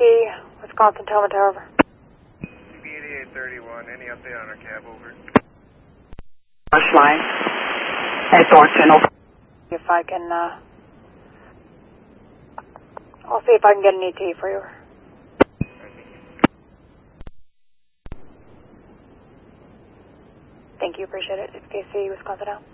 Wisconsin Tacoma Tower, over. CB8831, any update on our cab, over? First line at Thornton, over. If I can, I'll see if I can get an ET for you. Thank you, appreciate it. It's KC, Wisconsin now.